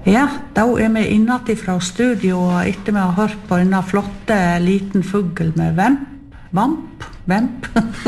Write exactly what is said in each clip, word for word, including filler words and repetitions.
Ja, da er vi innat fra studio og etter vi har hørt på en flotte liten fugl med vemp, vamp, vemp.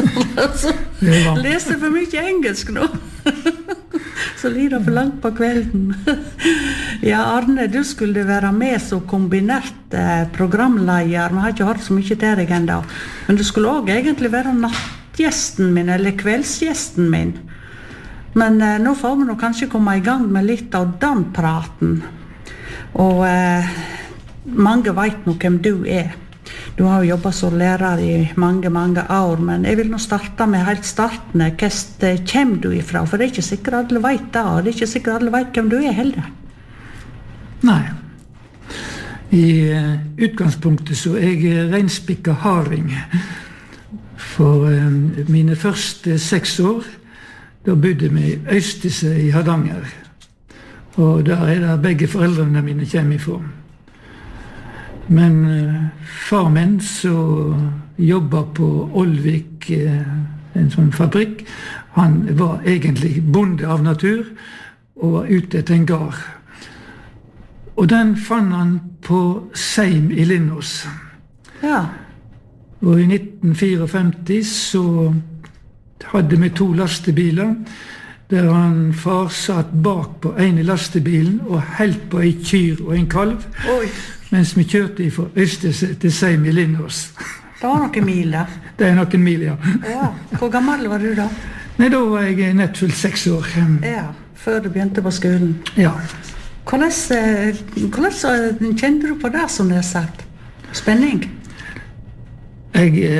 Leser for mye engelsk nå. Så lider for langt på kvelden. Ja, Arne, du skulle være med som kombinert eh, programleder. Vi har ikke hørt så mye til deg enda. Men du skulle også egentlig være nattgjesten min, eller kveldsgjesten min. Men eh, nå får vi nå kanskje komme i gang med litt av den praten. Og eh, mange vet nå hvem du er. Du har jo jobbet som lærer i mange, mange år, men jeg vil nå starte med helt starten. Hvor kommer du ifra? For det er ikke sikkert alle vet det, og det er ikke sikkert alle vet hvem du er heller. Nei. I uh, utgangspunktet så er jeg reinspikket harding. For uh, mine første seks år, da bodde vi i Øystese i Hardanger. Og der er det begge foreldrene mine kommer ifra. Men uh, far min så jobbet på Olvik, uh, en sånn fabrikk. Han var egentlig bonde av natur og var ute etter en gard. Og den fant han på Seim i Lindås. Ja. Og i nitten femtifire så hadde vi to lastebiler, der han far satt bak på en i lastebilen og helt på en kyr og en kalv. Oi. Mens vi kjørte fra Øystese til Seim i Lindås. Det var noen mil da. Det er noen mil, ja. Ja. Hvor gammel var du da? Nei, da var jeg nett fullt seks år. Ja, før du begynte på skolen. Ja. Hvordan, hvordan kjente du på det som det er sagt? Spenning? Jeg,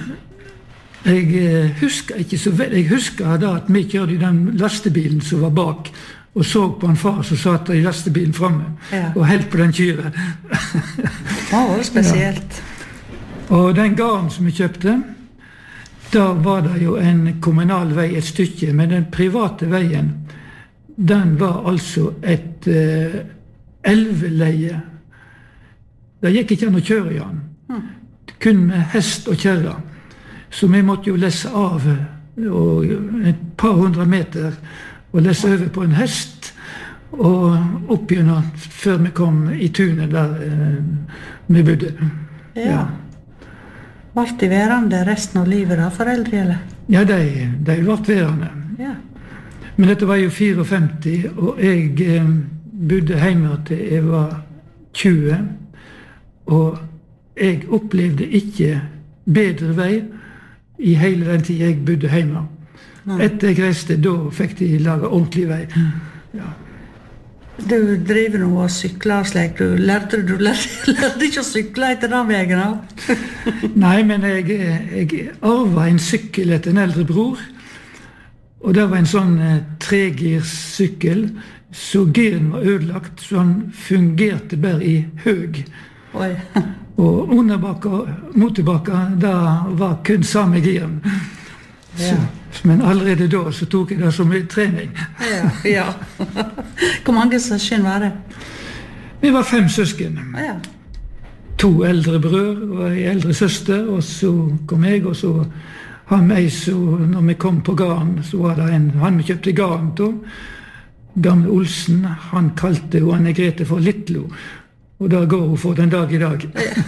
jeg husker ikke så vel. Jeg husker da at vi kjørte i den lastebilen som var bak, og så på en far som satt i lastebilen fremme, ja. Og helt på den kyren. Det var det spesielt. Ja. Og den gården som vi kjøpte, da var det jo en kommunal vei et stykke, men den private veien, den var altså et uh, elveleie. Det gikk ikke an å kjøre i den. Hmm. Kun med hest og kjerre. Så vi måtte jo lesse av og et par hundre meter og lesse over på en hest og opp gjennom før vi kom i tunet der uh, vi bodde. Ja. Ja. Vart de værende resten av livet da, foreldre, eller? Ja, de, de vart værende. Ja. Men dette var jo femtifire, og jeg eh, bodde hjemme til jeg var tjue, og jeg opplevde ikke bedre vei i hele den tid jeg bodde hjemme. Nei. Etter jeg reiste, da fikk de lage ordentlig vei. Ja. Du driver nå og sykler slik, du lærte, du lærte, lærte ikke å sykle etter den veien da? Nei, men jeg, jeg arvet en sykkel etter en eldre bror, og det var en sånn eh, tregirssykkel, så giren var ødelagt, så han fungerte bare i høg. Oi. Og underbakka, motorbakka, da var kun samme giren. Ja. Så, men allerede da så tok jeg det som en trening. Ja, ja. Hvor mange søsken var det? Vi var fem søsken. Ja. To eldre brød og en eldre søster, og så kom jeg, og så han meg, så når vi kom på garn, så var det en, han vi kjøpte garn til, gamle Olsen, han kalte jo Anne Grete for Littlo, og da går hun for den dag i dag.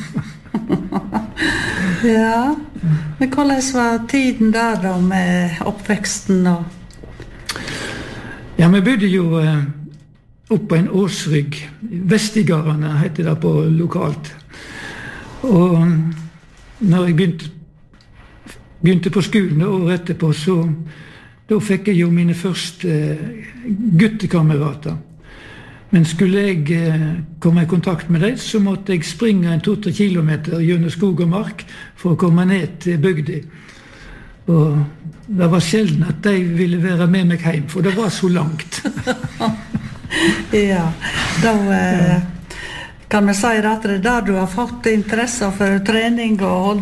Ja, men hvordan var tiden der da med oppveksten? Og... Ja, vi bodde jo eh, opp på en årsrygg, Vestigarene heter det på lokalt. Og når jeg begynte begynte på skolen året etterpå, så da fikk jeg jo mine første guttekamerater. Men skulle jeg eh, komme i kontakt med dem, så måtte jeg springe en to-tre kilometer gjennom skog og mark for å komme ned til bygda. Og det var sjelden at de ville være med meg hjem, for det var så langt. Ja, da eh, kan vi si at det er der du har fått interesse for trening og